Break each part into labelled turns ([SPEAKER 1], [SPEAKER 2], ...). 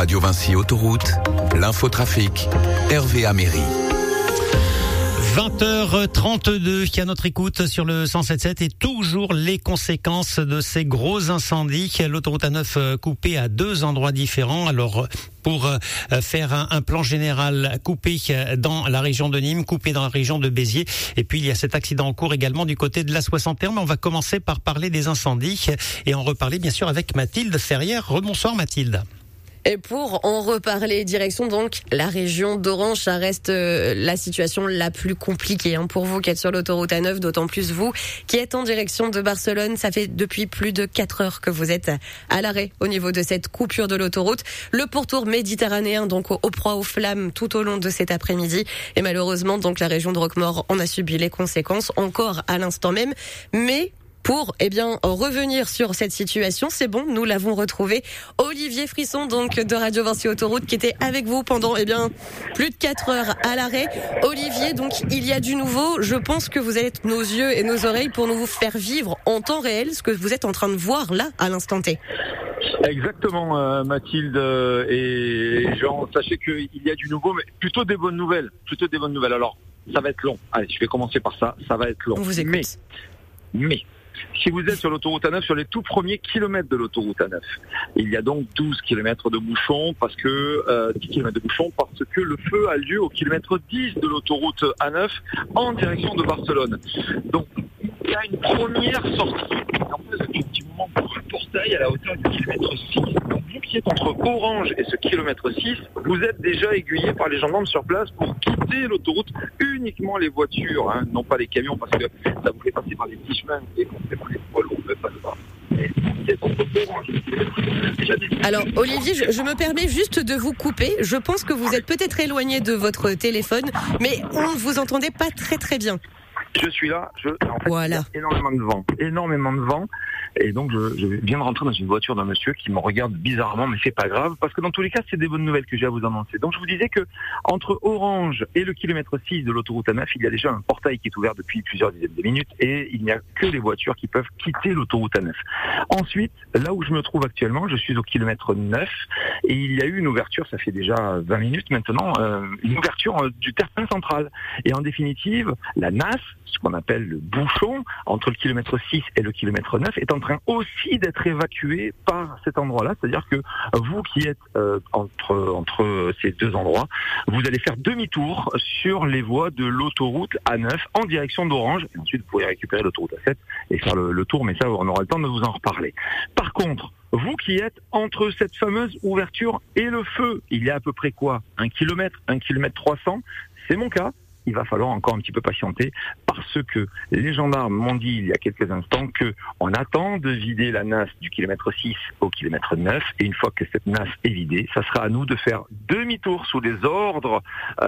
[SPEAKER 1] Radio Vinci Autoroute, l'infotrafic, Hervé Améry.
[SPEAKER 2] 20h32 à notre écoute sur le 107.7 et toujours les conséquences de ces gros incendies. L'autoroute A9 coupée à 2 endroits différents. Alors, pour faire un plan général, coupé dans la région de Nîmes, coupé dans la région de Béziers. Et puis, il y a cet accident en cours également du côté de la 61. Mais on va commencer par parler des incendies et en reparler bien sûr avec Mathilde Ferrière. Rebonsoir Mathilde.
[SPEAKER 3] Et pour en reparler, direction donc la région d'Orange, ça reste la situation la plus compliquée pour vous qui êtes sur l'autoroute A9, d'autant plus vous qui êtes en direction de Barcelone. Ça fait depuis plus de 4 heures que vous êtes à l'arrêt au niveau de cette coupure de l'autoroute. Le pourtour méditerranéen donc au proie aux flammes tout au long de cet après-midi. Et malheureusement donc la région de Roquemaure en a subi les conséquences encore à l'instant même. Mais pour revenir sur cette situation, c'est bon, nous l'avons retrouvé. Olivier Frisson, donc de Radio Vinci Autoroute, qui était avec vous pendant plus de 4 heures à l'arrêt. Olivier, donc il y a du nouveau. Je pense que vous êtes nos yeux et nos oreilles pour nous faire vivre en temps réel ce que vous êtes en train de voir là à l'instant T.
[SPEAKER 4] Exactement, Mathilde et Jean. Sachez qu'il y a du nouveau, mais plutôt des bonnes nouvelles. Alors, ça va être long. Allez, je vais commencer par ça. Ça va être long.
[SPEAKER 3] On vous écoute.
[SPEAKER 4] Mais si vous êtes sur l'autoroute A9, sur les tout premiers kilomètres de l'autoroute A9, il y a donc 12 kilomètres de bouchons parce que 10 kilomètres de bouchons parce que le feu a lieu au kilomètre 10 de l'autoroute A9 en direction de Barcelone. Donc il y a une première sortie. En fait, c'est un petit moment pour un portail à la hauteur du kilomètre 6. Donc vous qui êtes entre Orange et ce kilomètre 6, vous êtes déjà aiguillé par les gendarmes sur place pour quitter l'autoroute, uniquement les voitures, non pas les camions, parce que ça vous fait passer par les petits chemins et qu'on fait par les poids lourds, on ne peut pas le voir.
[SPEAKER 3] Alors Olivier, je me permets juste de vous couper. Je pense que vous êtes peut-être éloigné de votre téléphone, mais on ne vous entendait pas très très bien.
[SPEAKER 4] Je suis là,
[SPEAKER 3] voilà.
[SPEAKER 4] Il y a énormément de vent. Et donc, je viens de rentrer dans une voiture d'un monsieur qui me regarde bizarrement, mais c'est pas grave, parce que dans tous les cas, c'est des bonnes nouvelles que j'ai à vous annoncer. Donc, je vous disais que entre Orange et le kilomètre 6 de l'autoroute A9, il y a déjà un portail qui est ouvert depuis plusieurs dizaines de minutes, et il n'y a que les voitures qui peuvent quitter l'autoroute A9. Ensuite, là où je me trouve actuellement, je suis au kilomètre 9, et il y a eu une ouverture, ça fait déjà 20 minutes maintenant, une ouverture du terre-plein central. Et en définitive, la NAS, ce qu'on appelle le bouchon, entre le kilomètre 6 et le kilomètre 9, est en train aussi d'être évacué par cet endroit-là. C'est-à-dire que vous qui êtes entre ces deux endroits, vous allez faire demi-tour sur les voies de l'autoroute A9 en direction d'Orange. Et ensuite, vous pourrez récupérer l'autoroute A7 et faire le tour, mais ça, on aura le temps de vous en reparler. Par contre, vous qui êtes entre cette fameuse ouverture et le feu, il y a à peu près quoi ? 1 kilomètre 300, c'est mon cas. Il va falloir encore un petit peu patienter parce que les gendarmes m'ont dit il y a quelques instants que on attend de vider la NAS du kilomètre 6 au kilomètre 9 et une fois que cette NAS est vidée, ça sera à nous de faire demi-tour sous les ordres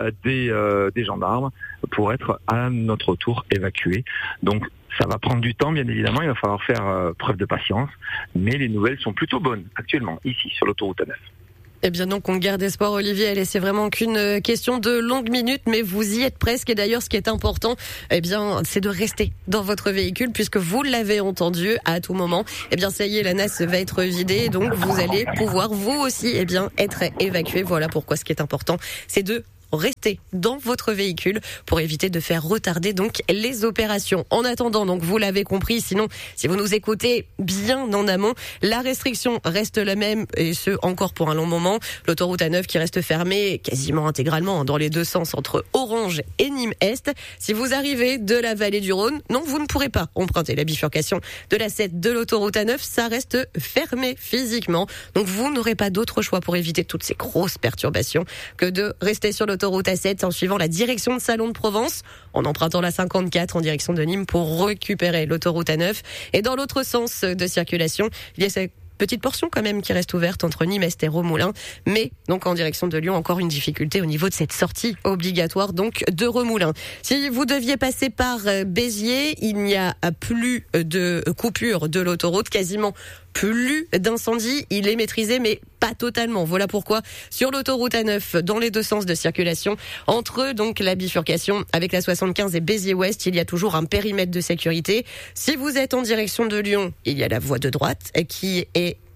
[SPEAKER 4] des gendarmes pour être à notre tour évacués. Donc ça va prendre du temps, bien évidemment, il va falloir faire preuve de patience, mais les nouvelles sont plutôt bonnes actuellement ici sur l'autoroute A9.
[SPEAKER 3] Eh bien donc on garde espoir Olivier, allez, c'est vraiment qu'une question de longues minutes, mais vous y êtes presque. Et d'ailleurs ce qui est important, c'est de rester dans votre véhicule puisque vous l'avez entendu à tout moment. Ça y est, la NAS va être vidée, donc vous allez pouvoir vous aussi être évacué. Voilà pourquoi ce qui est important, c'est de restez dans votre véhicule pour éviter de faire retarder donc les opérations. En attendant, donc vous l'avez compris, sinon si vous nous écoutez bien en amont, la restriction reste la même et ce encore pour un long moment. L'autoroute A9 qui reste fermée quasiment intégralement dans les deux sens entre Orange et Nîmes Est. Si vous arrivez de la vallée du Rhône, non, vous ne pourrez pas emprunter la bifurcation de la 7 de l'autoroute A9, ça reste fermé physiquement. Donc vous n'aurez pas d'autre choix pour éviter toutes ces grosses perturbations que de rester sur l'autoroute A7 en suivant la direction de Salon de Provence, en empruntant la 54 en direction de Nîmes pour récupérer l'autoroute A9. Et dans l'autre sens de circulation, il y a cette petite portion quand même qui reste ouverte entre Nîmes Est et Remoulins, mais donc en direction de Lyon, encore une difficulté au niveau de cette sortie obligatoire donc de Remoulins. Si vous deviez passer par Béziers, il n'y a plus de coupure de l'autoroute, quasiment plus d'incendie, il est maîtrisé mais pas totalement. Voilà pourquoi sur l'autoroute A9 dans les deux sens de circulation entre donc la bifurcation avec la 75 et Béziers-Ouest, il y a toujours un périmètre de sécurité. Si vous êtes en direction de Lyon, il y a la voie de droite qui est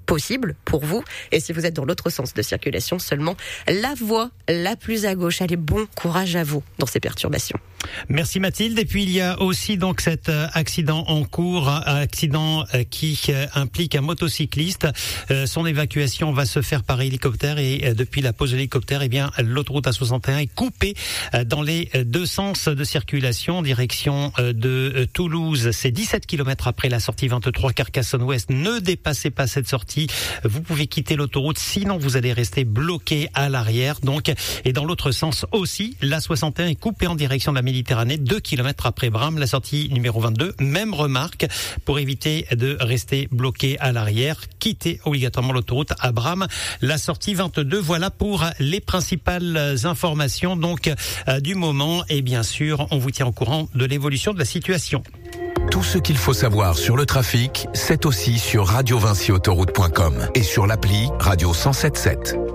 [SPEAKER 3] possible pour vous. Et si vous êtes dans l'autre sens de circulation, seulement la voie la plus à gauche. Allez, bon courage à vous dans ces perturbations.
[SPEAKER 2] Merci Mathilde. Et puis il y a aussi donc cet accident en cours, accident qui implique un motocycliste. Son évacuation va se faire par hélicoptère et depuis la pause de l'hélicoptère, eh bien l'autoroute A61 est coupée dans les deux sens de circulation, direction de Toulouse. C'est 17 km après la sortie 23 Carcassonne-Ouest. Ne dépassez pas cette sortie. Vous pouvez quitter l'autoroute, sinon vous allez rester bloqué à l'arrière. Donc, et dans l'autre sens aussi, la 61 est coupée en direction de la Méditerranée, 2 km après Bram, la sortie numéro 22. Même remarque, pour éviter de rester bloqué à l'arrière, quittez obligatoirement l'autoroute à Bram, la sortie 22. Voilà pour les principales informations donc du moment. Et bien sûr, on vous tient au courant de l'évolution de la situation.
[SPEAKER 1] Tout ce qu'il faut savoir sur le trafic, c'est aussi sur radiovincyautoroute.com et sur l'appli Radio 107.7.